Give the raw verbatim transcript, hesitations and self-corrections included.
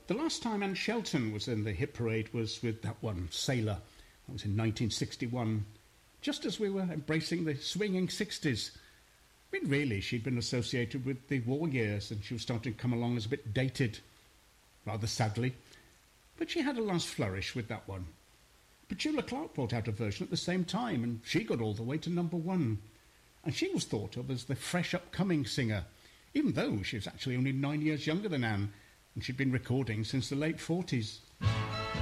The last time Anne Shelton was in the hit parade was with that one, Sailor. That was in nineteen sixty-one, just as we were embracing the swinging sixties. I mean, really, she'd been associated with the war years, and she was starting to come along as a bit dated, rather sadly. But she had a last flourish with that one. Petula Clark brought out a version at the same time, and she got all the way to number one. And she was thought of as the fresh upcoming singer, even though she was actually only nine years younger than Anne, and she'd been recording since the late forties.